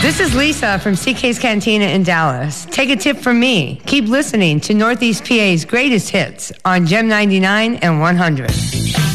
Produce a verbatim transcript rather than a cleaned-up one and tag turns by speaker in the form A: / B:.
A: This is Lisa from C K's Cantina in Dallas. Take a tip from me. Keep listening to Northeast P A's greatest hits on Gem ninety-nine and one hundred.